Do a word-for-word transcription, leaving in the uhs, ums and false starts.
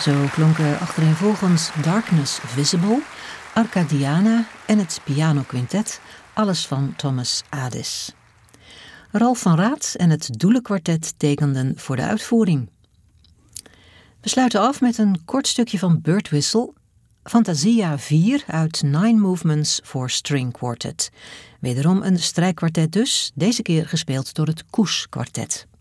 Zo klonken achtereenvolgens Darkness Visible, Arcadiana en het pianoquintet, alles van Thomas Adis. Ralf van Raat en het Doelenkwartet tekenden voor de uitvoering. We sluiten af met een kort stukje van Birdwhistle, Fantasia vier uit Nine Movements for String Quartet. Wederom een strijkkwartet dus, deze keer gespeeld door het Koes Kwartet.